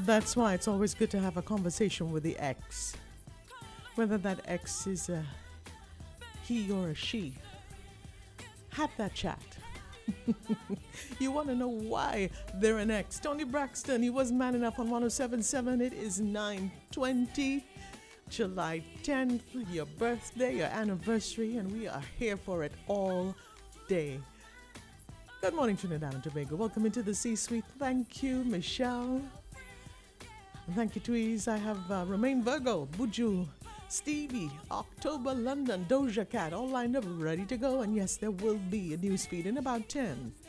That's why it's always good to have a conversation with the ex. Whether that ex is a he or a she, have that chat. You want to know why they're an ex. Tony Braxton, he was man enough on 1077. It is 9:20, July 10th, your birthday, your anniversary, and we are here for it all day. Good morning, Trinidad and Tobago. Welcome into the C-Suite. Thank you, Michelle. Thank you, Tweez. I have Romaine Virgo, Buju, Stevie, October London, Doja Cat, all lined up, ready to go. And yes, there will be a news feed in about 10